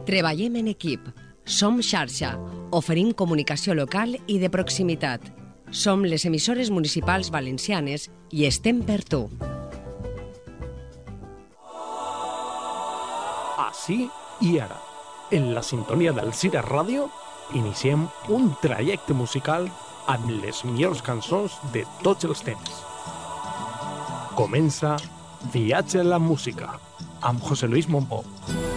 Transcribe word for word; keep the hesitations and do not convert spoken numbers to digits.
Treballem en equip. Som xarxa. Oferim comunicació local i de proximitat. Som les emissores municipals valencianes i estem per tu. Així i ara, en la sintonia del Cira Ràdio, iniciem un trajecte musical amb les millors cançons de tots els temps. Comença Viatge en la música, amb José Luis Mompó.